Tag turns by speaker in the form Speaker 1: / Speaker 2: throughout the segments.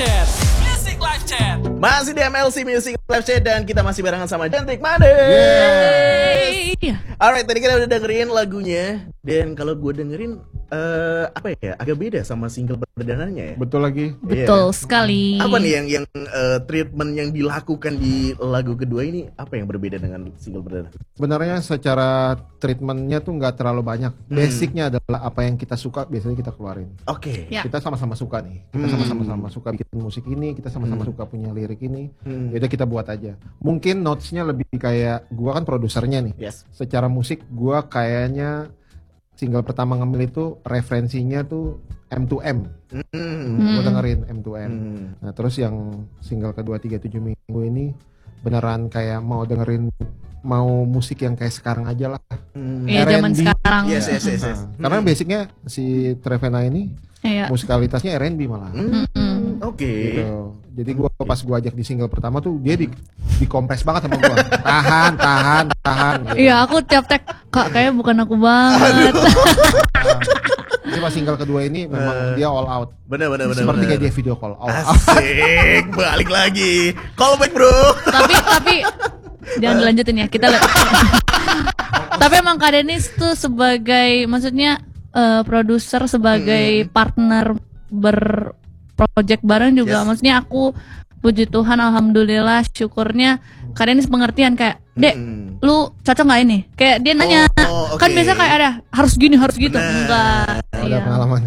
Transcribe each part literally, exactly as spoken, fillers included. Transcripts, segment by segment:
Speaker 1: Chat. Music Live Chat.
Speaker 2: Masih di M L C Music Live Chat dan kita masih barengan sama Cantik Made.
Speaker 3: Yeay.
Speaker 2: Alright, tadi kita udah dengerin lagunya dan kalau gue dengerin uh, apa ya, agak beda sama single perdananya ya.
Speaker 4: Betul lagi.
Speaker 3: Betul
Speaker 2: Iya.
Speaker 3: sekali.
Speaker 2: Apa nih yang yang uh, treatment yang dilakukan di lagu kedua ini apa yang berbeda dengan single perdana?
Speaker 4: Sebenarnya secara treatmentnya tuh nggak terlalu banyak.
Speaker 2: Hmm.
Speaker 4: Basicnya adalah apa yang kita suka biasanya kita keluarin.
Speaker 2: Oke.
Speaker 3: Ya.
Speaker 4: Kita sama-sama suka nih. Kita
Speaker 2: Hmm.
Speaker 4: sama-sama sama suka bikin musik ini. Kita sama-sama
Speaker 2: Hmm.
Speaker 4: suka punya lirik ini.
Speaker 2: Hmm.
Speaker 4: Yaudah kita buat aja. Mungkin notesnya lebih kayak gua kan produsernya nih.
Speaker 2: Yes.
Speaker 4: Secara musik gua kayaknya single pertama ngambil itu referensinya tuh M to M.
Speaker 2: Hmm.
Speaker 4: Gua
Speaker 3: Hmm.
Speaker 4: dengerin M to M.
Speaker 2: Hmm.
Speaker 4: Nah terus yang single kedua tiga tujuh minggu ini beneran kayak mau dengerin mau musik yang kayak sekarang aja lah.
Speaker 2: Hmm.
Speaker 3: Iya, zaman
Speaker 4: R and B.
Speaker 3: sekarang.
Speaker 2: Yes, yes, yes, yes.
Speaker 4: Nah, karena basicnya si Trevena ini
Speaker 3: Iya.
Speaker 4: musikalitasnya R and B malah.
Speaker 2: Hmm.
Speaker 3: Mm-mm.
Speaker 2: Oke.
Speaker 4: Gitu. Jadi gua pas gua ajak di single pertama tuh dia di dikompres banget sama gua. Tahan, tahan, tahan. Gitu.
Speaker 3: Iya, aku tiap tag kak kayak bukan aku banget.
Speaker 4: Jadi pas single kedua ini memang dia all out.
Speaker 2: Bener, bener, bener.
Speaker 4: Seperti
Speaker 2: bener.
Speaker 4: kayak dia video call all out.
Speaker 2: Asik, balik lagi. Callback bro.
Speaker 3: tapi tapi jangan dilanjutin ya kita. Tapi emang Kak Denis tuh sebagai maksudnya eh, produser sebagai partner berproject bareng juga.
Speaker 2: Yes.
Speaker 3: Maksudnya aku puji Tuhan alhamdulillah syukurnya Kak Denis pengertian kayak Dek,
Speaker 2: Hmm.
Speaker 3: lu cocok nggak ini? Kayak dia nanya,
Speaker 2: Oh,
Speaker 3: kan
Speaker 2: oke.
Speaker 3: biasa kayak ada harus gini harus gitu,
Speaker 2: Bener.
Speaker 3: enggak?
Speaker 4: Ada
Speaker 3: Iya.
Speaker 4: pengalaman.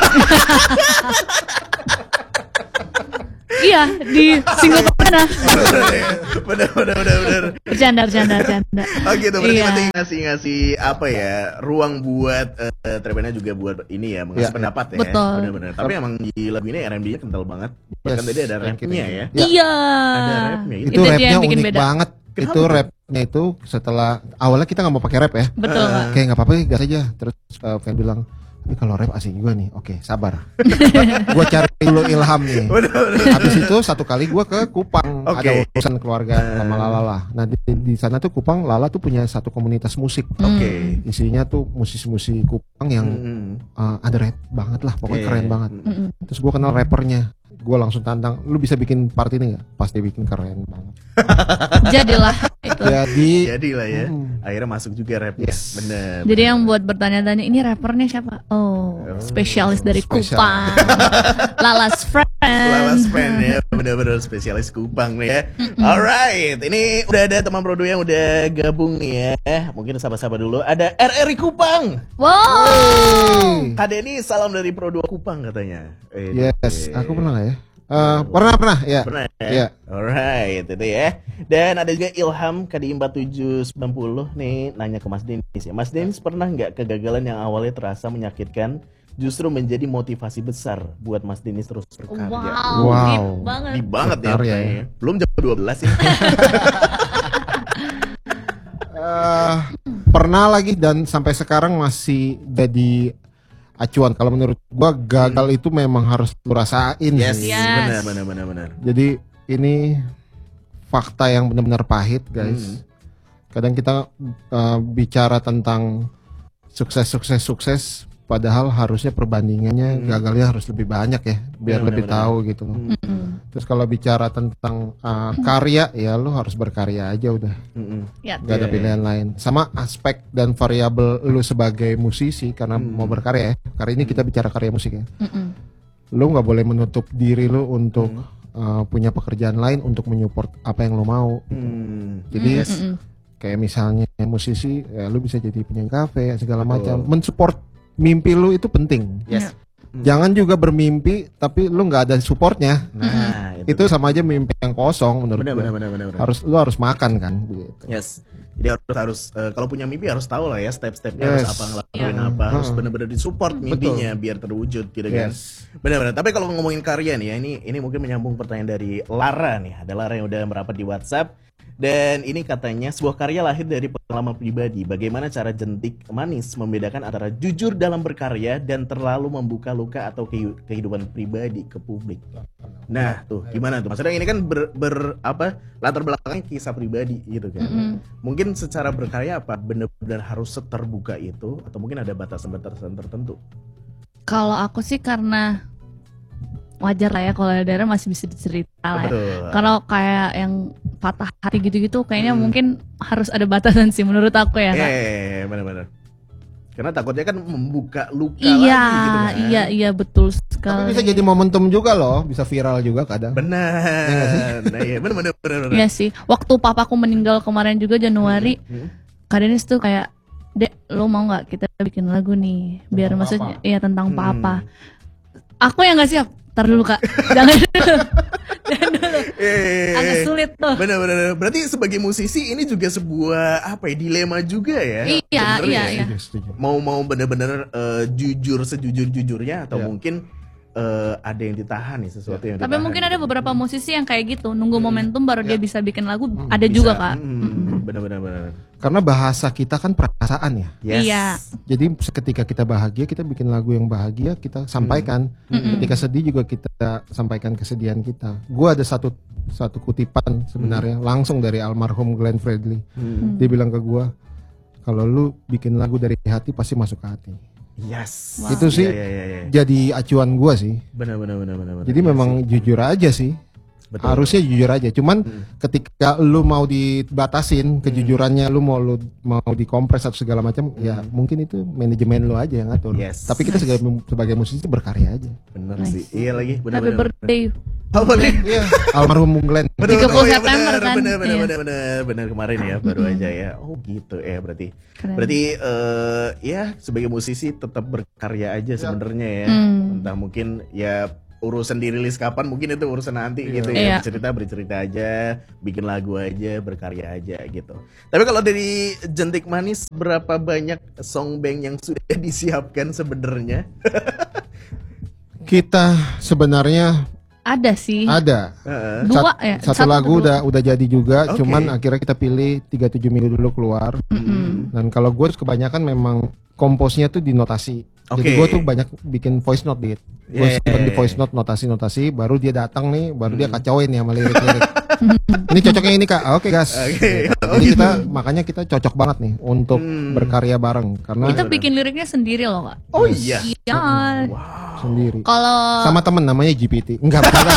Speaker 3: Iya di single pernah.
Speaker 2: Bener, bener, bener, bener.
Speaker 3: Bercanda, bercanda, bercanda.
Speaker 2: Oh gitu, berarti
Speaker 3: Iya.
Speaker 2: berarti ngasih ngasih apa ya, ruang buat uh, Trevena juga buat ini ya, mengasih
Speaker 4: Ya.
Speaker 2: pendapat ya.
Speaker 3: Betul.
Speaker 2: Bener-bener. Tapi emang di lagu ini R and B-nya kental banget. Bahkan
Speaker 4: Yes,
Speaker 2: tadi ada
Speaker 4: thank you,
Speaker 2: rapnya
Speaker 4: thank
Speaker 2: ya.
Speaker 4: you.
Speaker 3: Iya.
Speaker 2: Ada rapnya. Itu,
Speaker 4: Itu,
Speaker 3: Itu dia
Speaker 4: rapnya
Speaker 3: yang bikin
Speaker 4: unik
Speaker 3: beda.
Speaker 4: banget.
Speaker 2: Kenapa
Speaker 4: Itu
Speaker 2: tuh?
Speaker 4: rapnya itu setelah awalnya kita nggak mau pakai rap ya.
Speaker 3: Betul.
Speaker 2: Eh,
Speaker 3: Kak.
Speaker 4: Oke nggak apa-apa gas aja. Terus uh, Fen bilang, tapi kalau rap asik juga nih. Oke sabar. Gue cari dulu ilham nih.
Speaker 2: bener, bener.
Speaker 4: Habis itu satu kali gue ke Kupang
Speaker 2: Oke.
Speaker 4: ada urusan keluarga sama Lala lah. Nah di, di sana tuh Kupang Lala tuh punya satu komunitas musik.
Speaker 2: Oke.
Speaker 4: Isinya tuh musisi-musisi Kupang yang
Speaker 2: Hmm.
Speaker 4: uh, ada rap banget lah, pokoknya
Speaker 2: Iya,
Speaker 4: keren
Speaker 2: iya.
Speaker 4: banget.
Speaker 2: Hmm.
Speaker 3: Mm-mm.
Speaker 4: Terus gue kenal rappernya. Gue langsung tantang, lu bisa bikin part ini nggak? Pas dia bikin keren banget.
Speaker 3: Jadilah itu.
Speaker 4: Jadi
Speaker 2: Jadi lah ya.
Speaker 4: Hmm.
Speaker 2: Akhirnya masuk juga rapnya.
Speaker 4: Yes.
Speaker 2: Bener.
Speaker 3: Jadi
Speaker 2: bener.
Speaker 3: yang buat bertanya-tanya ini rappernya siapa? Oh,
Speaker 2: Oh,
Speaker 3: spesialis dari
Speaker 4: spesial.
Speaker 3: Kupang. Lalas Friend.
Speaker 2: Lalas friend ya, bener-bener spesialis Kupang nih ya. Alright, ini udah ada teman produ yang udah gabung nih ya. Mungkin sahabat-sahabat dulu. Ada R R I Kupang.
Speaker 3: Wow.
Speaker 2: Kak Denny, salam dari Pro dua Kupang katanya. Eh,
Speaker 4: yes,
Speaker 2: oke.
Speaker 4: aku pernah nggak ya? Eh, pernah pernah ya.
Speaker 2: Pernah ya?
Speaker 4: Iya.
Speaker 2: Alright, itu ya. Dan ada juga Ilham K D I empat tujuh sembilan nol nih nanya ke Mas Denis ya. Mas Denis pernah nggak kegagalan yang awalnya terasa menyakitkan justru menjadi motivasi besar buat Mas Denis terus berkarya?
Speaker 3: Wow,
Speaker 4: Wow.
Speaker 3: deep banget.
Speaker 2: Di banget ya,
Speaker 4: Berkarya
Speaker 2: pertanyaannya.
Speaker 4: ya.
Speaker 2: Belum jam dua belas ya.
Speaker 4: Eh, pernah lagi dan sampai sekarang masih jadi acuan. Kalau menurut gua gagal itu memang harus lu rasain.
Speaker 2: Yes,
Speaker 4: sih.
Speaker 3: Yes.
Speaker 2: benar benar benar benar.
Speaker 4: Jadi ini fakta yang benar-benar pahit, guys.
Speaker 2: Hmm.
Speaker 4: Kadang kita uh, bicara tentang sukses-sukses sukses, padahal harusnya perbandingannya
Speaker 2: Hmm.
Speaker 4: gagalnya harus lebih banyak ya, biar
Speaker 2: Benar,
Speaker 4: lebih
Speaker 2: benar,
Speaker 4: tahu gitu.
Speaker 2: Hmm.
Speaker 3: Mm-mm.
Speaker 4: Terus kalau bicara tentang uh, karya, ya lu harus berkarya aja udah,
Speaker 2: Mm-mm.
Speaker 3: Ya.
Speaker 4: gak ada
Speaker 2: Iya,
Speaker 4: pilihan lain. Sama aspek dan variabel lu sebagai musisi karena
Speaker 2: Hmm.
Speaker 4: mau berkarya ya. Karena ini kita bicara karya musik ya.
Speaker 3: Mm-mm.
Speaker 4: Lu nggak boleh menutup diri lu untuk
Speaker 2: Hmm.
Speaker 4: uh, punya pekerjaan lain untuk menyupport apa yang lu mau.
Speaker 2: Hmm.
Speaker 4: Jadi
Speaker 2: Yes.
Speaker 3: Mm-mm.
Speaker 4: kayak misalnya musisi, ya lu bisa jadi penyanyi kafe segala
Speaker 2: Betul.
Speaker 4: macam. Mensupport mimpi lu itu penting.
Speaker 2: Yes.
Speaker 4: Jangan juga bermimpi tapi lu nggak ada supportnya.
Speaker 2: Nah,
Speaker 4: Itu sama aja mimpi yang kosong menurut
Speaker 2: benar
Speaker 4: gua.
Speaker 2: benar benar benar. benar.
Speaker 4: Harus lu harus makan kan begitu.
Speaker 2: Yes. Jadi harus harus eh, kalau punya mimpi harus tahu lah ya step-stepnya
Speaker 4: Yes.
Speaker 2: harus apa ngelakuin
Speaker 3: Iya.
Speaker 2: apa, harus
Speaker 4: Hmm.
Speaker 2: benar-benar disupport mimpinya biar terwujud gitu kan.
Speaker 4: Yes.
Speaker 2: Benar-benar. Tapi kalau ngomongin karya nih ya, ini ini mungkin menyambung pertanyaan dari Lara nih. Ada Lara yang udah merapat di WhatsApp. Dan ini katanya sebuah karya lahir dari pengalaman pribadi. Bagaimana cara jentik manis membedakan antara jujur dalam berkarya dan terlalu membuka luka atau kehi- kehidupan pribadi ke publik. Nah, tuh gimana tuh? Maksudnya ini kan ber, ber- apa latar belakangnya kisah pribadi gitu kan.
Speaker 3: Mm-mm.
Speaker 2: Mungkin secara berkarya apa benar-benar harus seterbuka itu atau mungkin ada batasan-batasan tertentu?
Speaker 3: Kalau aku sih karena wajar lah ya kalau L D R masih bisa dicerita lah ya.
Speaker 2: Betul.
Speaker 3: Kalau kayak yang patah hati gitu-gitu kayaknya
Speaker 2: Hmm.
Speaker 3: mungkin harus ada batasan sih menurut aku ya Kak.
Speaker 2: Eh, benar-benar. Karena takutnya kan membuka luka
Speaker 3: Iya,
Speaker 2: lagi gitu kan.
Speaker 3: iya, iya betul
Speaker 4: Tapi
Speaker 3: sekali.
Speaker 4: bisa jadi momentum juga loh, bisa viral juga kadang.
Speaker 2: Benar. Nah, iya, benar benar benar. benar.
Speaker 3: Iya sih. Waktu papaku meninggal kemarin juga Januari,
Speaker 2: Hmm.
Speaker 3: Kak Denis tuh kayak, "Dek, lo mau nggak kita bikin lagu nih? Biar
Speaker 4: Tentang
Speaker 3: maksudnya
Speaker 4: papa."
Speaker 3: iya tentang
Speaker 2: Hmm.
Speaker 3: papa." Aku yang nggak siap. Ntar dulu Kak. Jangan dulu. Jangan dulu.
Speaker 2: Eh,
Speaker 3: Agak sulit tuh.
Speaker 2: Benar-benar. Berarti sebagai musisi ini juga sebuah apa ya dilema juga ya?
Speaker 3: Iya,
Speaker 2: Sebenarnya
Speaker 3: iya,
Speaker 2: ya.
Speaker 3: iya.
Speaker 4: Setuju, setuju.
Speaker 2: Mau mau benar-benar eh, jujur sejujur-jujurnya atau
Speaker 4: Iya.
Speaker 2: mungkin eh, ada yang ditahan nih sesuatu yang
Speaker 3: Tapi
Speaker 2: ditahan
Speaker 3: mungkin
Speaker 2: gitu.
Speaker 3: ada beberapa musisi yang kayak gitu, nunggu momentum baru dia
Speaker 4: Ya.
Speaker 3: bisa bikin lagu.
Speaker 4: Hmm,
Speaker 3: Ada
Speaker 2: Bisa.
Speaker 3: juga Kak.
Speaker 2: Hmm,
Speaker 3: Mm-mm.
Speaker 2: benar-benar benar.
Speaker 4: Karena bahasa kita kan perasaan ya.
Speaker 2: Yes.
Speaker 3: Iya.
Speaker 4: Jadi ketika kita bahagia, kita bikin lagu yang bahagia, kita sampaikan.
Speaker 3: Mm-mm.
Speaker 4: Ketika sedih juga kita sampaikan kesedihan kita. Gua ada satu satu kutipan sebenarnya langsung dari almarhum Glenn Fredly.
Speaker 2: Hmm.
Speaker 4: Dia bilang ke gua, kalau lu bikin lagu dari hati pasti masuk ke hati.
Speaker 2: Yes.
Speaker 3: Wow.
Speaker 4: Itu sih
Speaker 2: Iya, iya, iya, iya.
Speaker 4: jadi acuan gua sih.
Speaker 2: Benar benar benar benar. benar.
Speaker 4: Jadi
Speaker 2: Iya
Speaker 4: memang
Speaker 2: sih.
Speaker 4: jujur aja sih.
Speaker 2: Betul.
Speaker 4: Harusnya jujur aja. Cuman
Speaker 2: Hmm.
Speaker 4: ketika lu mau dibatasin kejujurannya, lu mau lu mau dikompres atau segala macam, ya mungkin itu manajemen lu aja yang ngatur.
Speaker 2: Yes.
Speaker 4: Tapi kita sebagai, sebagai musisi berkarya aja.
Speaker 2: Bener
Speaker 3: Nice.
Speaker 2: sih. Iya lagi. Benar
Speaker 3: Happy
Speaker 2: benar.
Speaker 3: birthday.
Speaker 2: Oh, boleh.
Speaker 4: Iya, almarhum Bung Glenn.
Speaker 2: Bener,
Speaker 3: tiga puluh
Speaker 2: oh, iya,
Speaker 3: September
Speaker 2: bener,
Speaker 3: kan?
Speaker 2: Bener, bener,
Speaker 3: Iya.
Speaker 2: bener, bener, bener, kemarin ya, baru aja ya. Oh gitu ya berarti.
Speaker 3: Keren.
Speaker 2: Berarti eh, ya sebagai musisi tetap berkarya aja sebenarnya ya.
Speaker 3: Hmm.
Speaker 2: Entah mungkin ya urusan dirilis kapan mungkin itu urusan nanti gitu
Speaker 3: Iya.
Speaker 2: ya. Bercerita bercerita aja, bikin lagu aja, berkarya aja gitu. Tapi kalau dari Jentik Manis berapa banyak song bank yang sudah disiapkan sebenarnya?
Speaker 4: Kita sebenarnya
Speaker 3: Ada sih.
Speaker 4: ada
Speaker 2: Heeh.
Speaker 3: Dua
Speaker 4: Sat-
Speaker 3: ya.
Speaker 4: satu, lagu
Speaker 3: atau dua?
Speaker 4: udah udah jadi juga,
Speaker 2: Oke.
Speaker 4: cuman akhirnya kita pilih tiga puluh tujuh minggu dulu keluar.
Speaker 3: Mm-mm.
Speaker 4: Dan kalau gue kebanyakan memang komposnya tuh di notasi. Jadi
Speaker 2: Oke.
Speaker 4: gue tuh banyak bikin voice note dit. Gue
Speaker 2: Yeah.
Speaker 4: simpen di voice note notasi-notasi, baru dia datang nih, baru dia
Speaker 2: Hmm.
Speaker 4: kacauin ya sama lirik-lirik. Ini cocoknya ini kak, oke gas.
Speaker 2: Oke.
Speaker 4: Gitu.
Speaker 2: Oh,
Speaker 4: Jadi
Speaker 2: gitu.
Speaker 4: kita makanya kita cocok banget nih untuk
Speaker 2: Hmm.
Speaker 4: berkarya bareng karena
Speaker 3: Kita bikin liriknya sendiri loh Kak.
Speaker 2: Oh iya.
Speaker 3: Iya.
Speaker 4: sendiri.
Speaker 3: Kalau
Speaker 4: Sama temen namanya G P T. Enggak bukan.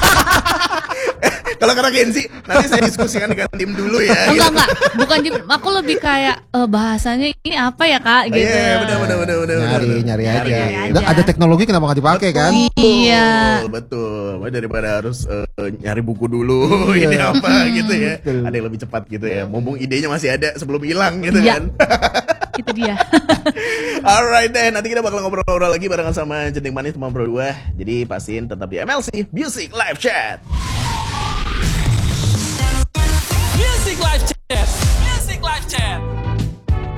Speaker 2: Kalau kata Kenzi, nanti saya diskusikan dengan tim dulu ya.
Speaker 3: enggak
Speaker 2: gitu.
Speaker 3: enggak, bukan Jip. Aku lebih kayak eh, bahasanya ini apa ya Kak gitu.
Speaker 2: Iya, benar benar benar benar.
Speaker 4: nyari
Speaker 2: benar.
Speaker 4: nyari aja.
Speaker 3: nyari
Speaker 4: Dan
Speaker 3: aja.
Speaker 4: ada teknologi kenapa nggak dipakai kan?
Speaker 3: Iya.
Speaker 2: Betul, betul. Wah, daripada harus eh, nyari buku dulu,
Speaker 4: Iya.
Speaker 2: ini apa gitu ya.
Speaker 4: Betul.
Speaker 2: Ada yang lebih cepat gitu ya. Mumpung idenya masih ada sebelum hilang gitu
Speaker 3: Iya.
Speaker 2: kan.
Speaker 3: Itu dia.
Speaker 2: Alright deh, nanti kita bakal ngobrol-ngobrol lagi barengan sama Jentik Manis teman berdua. Jadi pastiin tetap di M L C Music Live Chat.